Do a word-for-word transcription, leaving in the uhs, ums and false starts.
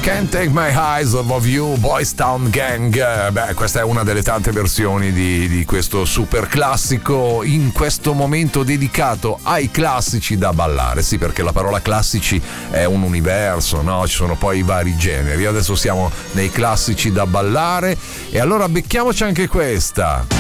Can't Take My Eyes Off You, Boys Town Gang. Beh, questa è una delle tante versioni di, di questo super classico, in questo momento dedicato ai classici da ballare. Sì, perché la parola classici è un universo, no? Ci sono poi i vari generi. Adesso siamo nei classici da ballare e allora becchiamoci anche questa.